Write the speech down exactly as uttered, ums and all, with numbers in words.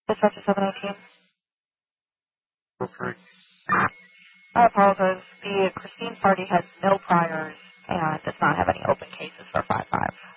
Dispatcher seven eighteen. Okay. I apologize. The Christine party has no priors and does not have any open cases for five five.